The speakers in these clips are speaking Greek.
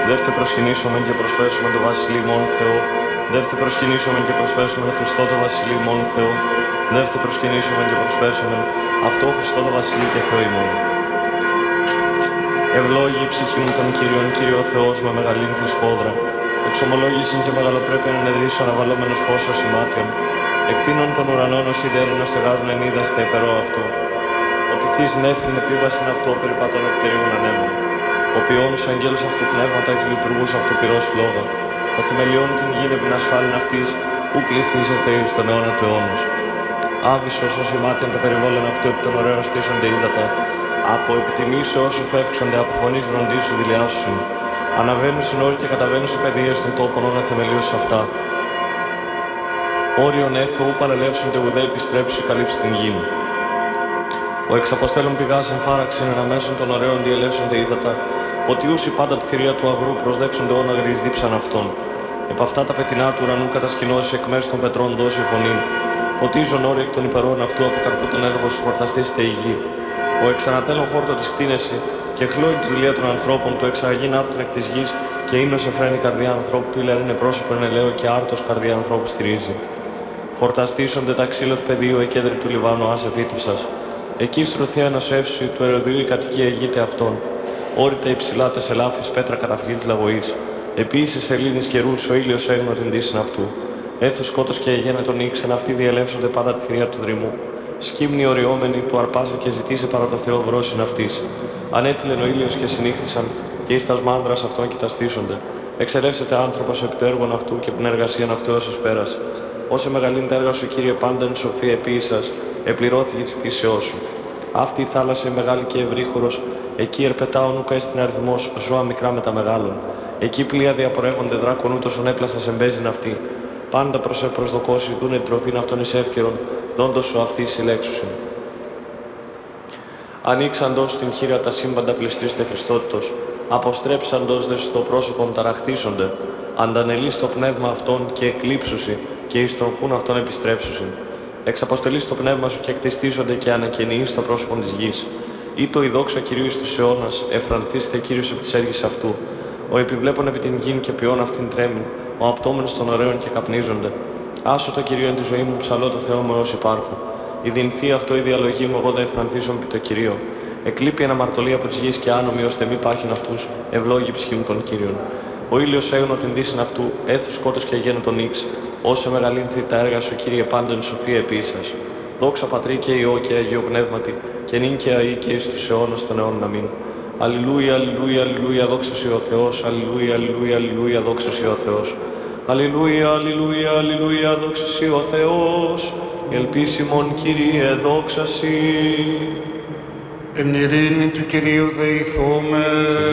Δεύτε προσκυνήσομεν και προσφέρσομεν το Βασιλεί μόν Θεό. Δεύτε προσκυνήσομεν και προσφέρσομεν Χριστό το Βασιλεί μόν Θεό. Δεύτε προσκυνήσομεν και προσφέρσομεν αυτό Χριστό το Βασιλεί και Θεό ημών. Ευλόγη η ψυχή μου τον Κύριον, Κύριο Θεός με μεγαλύνθη σφόδρα. Εξομολόγησιν και μεγαλοπρέπειαν ενεδίσω αναβαλόμενος φως ως ημάτιον. Εκτείνων των ουρανών ως ιδέλλων στεγάζουν ενίδας τε υπερώ αυτό. Ότι θείς νέφην επίβασιν αυτό περιπατών εκτερίων ανέμων. Ο ποιόν σου αγγέλους αυτού πνεύματα και λειτουργούς αυτού πυρός φλόγα. Ο θεμελιών την γην επιν ασφάλιν αυτής, ου πληθίζεται εις τον αιώνα του αιώνος. Άβυσσος ως ημάτιον το περιβόλων αυτού επί των ωραίων στήσονται ύδατα. Από επιτιμήσεως όσου φεύξονται από φωνής βροντίσου δηλιάσουσιν. Αναβαίνουν συνόροι και καταβαίνουν σε παιδείες των τόπων ώνα θεμελίους αυτά. Όριον έθω ου παρελεύσονται ουδέ επιστρέψει καλύψει την γην. Ο εξαποστέλων πηγάς εμφάραξεν εν αμέσων των ωραίων διελεύσονται ύδατα, ποτιούσι πάντα τη θηρία του αγρού προσδέξονται όναγρης δίψαν αυτών. Επ' αυτά τα πετεινά του ουρανού κατασκηνώσει εκ μέρους των πετρών δώσει φωνή. Ποτίζον όροι εκ των υπερών αυτού από καρπού των έργων σου χορταστήσετε η γη. Ο εξανατέλων χόρτο τη κτίνεση και χλώει τη δουλεία των ανθρώπων του εξαγήν άρτων εκ τη γη και ύμνος εφραίνει καρδιά ανθρώπου του ηλερίνε πρόσωπον ελαίο και άρτος καρδιά ανθρώπου στηρίζει. Χορταστήσονται τα ξύλα του πεδίου εκέντρη του Λιβάνου άσε φύτευσας. Εκεί στρωθεί ένας εύσου του Εροδίου η κατοικία αιγείται αυτών. Όρυτα υψηλά τες ελάφης πέτρα καταφυγή της λαγωής. Επίσης σελήνης καιρούς ο ήλιος έγνω την δύσιν αυτού. Έθος σκότος και αιγένε τον ήξεν αυτοί διελεύσονται πάντα τη θηρία του δρυμού. Σκύμνη οριόμενη του αρπάσε και ζητήσε παρά το Θεό βρόσιν αυτής. Ανέτειλεν ο ήλιος και συνήχθησαν και εις τας μάνδρας αυτών κοιταστήσονται. Εξελεύσεται άνθρωπος επί το έργον αυτού και την εργασίαν αυτού όσος πέρασε. Όσε μεγαλύνει τα έργα σου, Κύριε, πάντα εν σοφία επίησας, επληρώθηκε της θύσεώς σου. Αυτή η θάλασσα η μεγάλη και ευρύχωρος, εκεί ερπετάων ούκα έστειν αριθμός ζώα μικρά με τα μεγάλων. Εκεί πλοία διαπορεύονται δράκων ούτως ον έπλασας εμπέζιν αυτή. Πάντα προς προσδοκώσει δούνε την τροφήν αυτών εις εύκαιρον, δόντος σου αυτή συλλέξουσιν. Ανοίξαντος την χείρα τα σύμπαντα πληστήσονται Χριστότητος, αποστρέψαντος δε στο πρόσωπον ταραχθήσονται, αντανελείς το πνεύμα αυτών και εκλείψουσι και εις τον χούν αυτών επιστρέψουσιν. Εξαποστελείς το πνεύμα σου και εκτιστήσονται και ανακαινιείς το πρόσωπο της γης. Ή το η δόξα Κυρίου εις τους αιώνας, εφρανθήστε Κύριος επί της έργης αυτού. Ο επιβλέπων επί την γην και ποιόν αυτήν τρέμην, ο απτόμενος των ωραίων και καπνίζονται. Άσω το Κυρίο εν τη ζωή μου, ψαλώ το Θεό μου έως υπάρχω. Η δινθή αυτό η διαλογή μου, εγώ θα εφρανθήσω επί το Κυρίο. Εκλείπει αναμαρτωλή από της γης και άνομοι, ώστε μη πάρχειν αυτούς, ευλόγη ψυχή μου των Κύριων. Ο ήλιος έγνω την δύσιν αυτού, έθου σκότος και γένω τον ύξ. Όσε μεγαλύνθη τα έργα σου, Κύριε, πάντων σοφία επίσης. Δόξα Πατρί και Υιό και Αγίο Πνεύματι, και νυν και αεί και εις τους αιώνας των αιώνων αμήν. Αλληλούια, αλληλούια, αλληλούια, δόξα σοι ο Θεός, αλληλούια, αλληλούια, αλληλούια, δόξα σοι ο Θεός. Αλληλούια, αλληλούια, αλληλούια, δόξα σοι ο Θεός. Ελπίσιμον, Κύριε, δόξα σοι. Εν ειρήνη του Κυρίου δεηθούμε,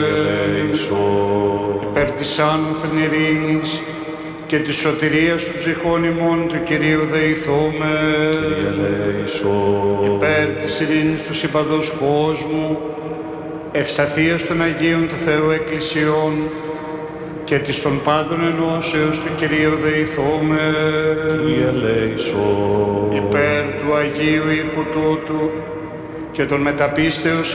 υπέρ της άνωθεν ειρήνης και της σωτηρίας του ψυχών ημών του Κυρίου δεηθούμε, υπέρ της ειρήνης του σύμπαντος κόσμου, ευσταθίας των Αγίων του Θεού Εκκλησιών και της των πάντων ενώσεως του Κυρίου δεηθούμε, υπέρ του Αγίου οίκου τούτου και των μεταπίστεως